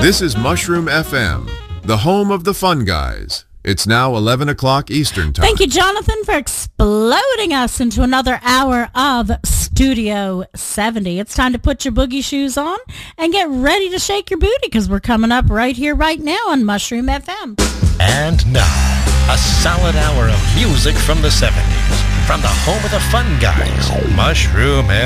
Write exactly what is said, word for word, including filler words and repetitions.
This is Mushroom F M, the home of the fun guys. It's now eleven o'clock Eastern Time. Thank you, Jonathan, for exploding us into another hour of Studio seventy. It's time to put your boogie shoes on and get ready to shake your booty, because we're coming up right here, right now on Mushroom F M. And now, a solid hour of music from the seventies. From the home of the fun guys, Mushroom F M.